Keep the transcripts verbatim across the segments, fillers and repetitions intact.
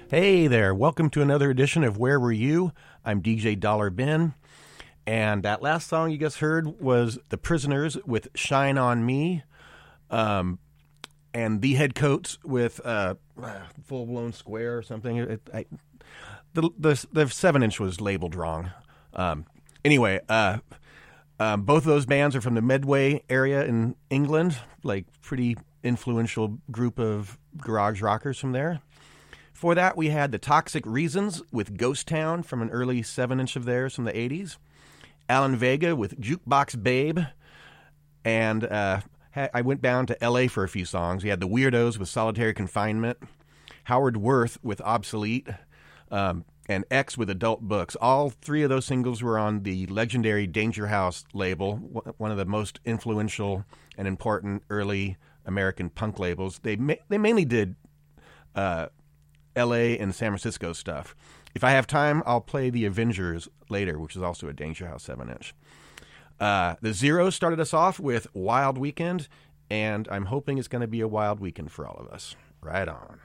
Hey there, welcome to another edition of Where Were You? I'm D J Dollar Ben, and that last song you just heard was The Prisoners with Shine On Me, um, and The Headcoats with uh, Full Blown Square or something. It, I, the, the, the seven inch was labeled wrong. Um, anyway, uh, um, both of those bands are from the Medway area in England, like pretty influential group of garage rockers from there. For that, we had the Toxic Reasons with Ghost Town from an early seven inch of theirs from the eighties. Alan Vega with Jukebox Babe. And uh, I went down to L A for a few songs. We had the Weirdos with Solitary Confinement. Howard Worth with Obsolete. Um, and X with Adult Books. All three of those singles were on the legendary Danger House label, one of the most influential and important early American punk labels. They, ma- they mainly did... Uh, L A and San Francisco stuff. If I have time, I'll play The Avengers later, which is also a Danger House seven inch. Uh, the Zeros started us off with Wild Weekend, and I'm hoping it's going to be a wild weekend for all of us. Right on.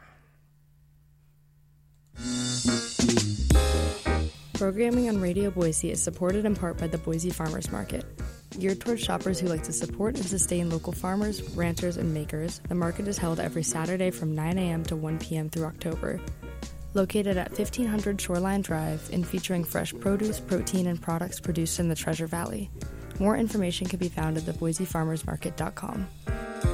Programming on Radio Boise is supported in part by the Boise Farmers Market. Geared towards shoppers who like to support and sustain local farmers, ranchers, and makers, the market is held every Saturday from nine a.m. to one p.m. through October. Located at fifteen hundred Shoreline Drive and featuring fresh produce, protein, and products produced in the Treasure Valley. More information can be found at the boise farmers market dot com.